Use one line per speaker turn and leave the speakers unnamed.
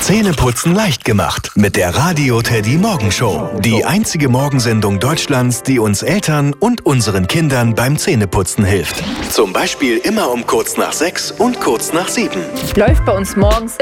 Zähneputzen leicht gemacht mit der Radio Teddy Morgenshow. Die einzige Morgensendung Deutschlands, die uns Eltern und unseren Kindern beim Zähneputzen hilft. Zum Beispiel immer um kurz nach 6 und kurz nach 7.
Läuft bei uns morgens